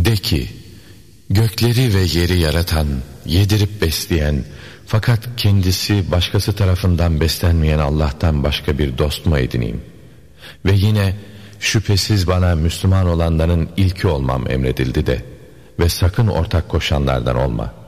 De ki, gökleri ve yeri yaratan, yedirip besleyen, fakat kendisi başkası tarafından beslenmeyen Allah'tan başka bir dost mu edineyim? Ve yine şüphesiz bana Müslüman olanların ilki olmam emredildi de ve sakın ortak koşanlardan olma.